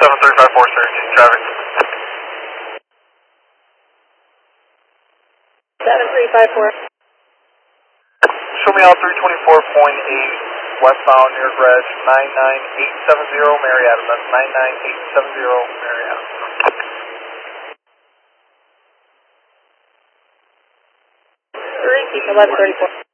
7354, sir. Traffic. 7354. Show me out 324.8 westbound near Grudge 99870 Mary Adams. That's 99870 Mary Adams. 1134.